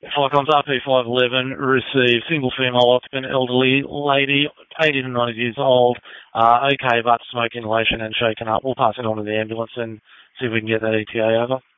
Icons RP511 received single female occupant, elderly lady, 80 to 90 years old, okay, but smoke inhalation and shaken up. We'll pass it on to the ambulance and see if we can get that ETA over.